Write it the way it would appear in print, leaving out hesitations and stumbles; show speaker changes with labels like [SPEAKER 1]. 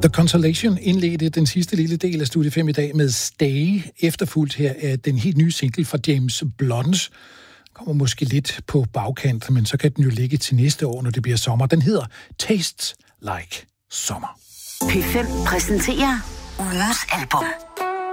[SPEAKER 1] The Consolation indledte den sidste lille del af Studie 5 i dag med Stay, efterfulgt her af den helt nye single fra James Blunt. Kommer måske lidt på bagkant, men så kan den jo ligge til næste år, når det bliver sommer. Den hedder Tastes Like Summer.
[SPEAKER 2] P5 præsenterer ugens album.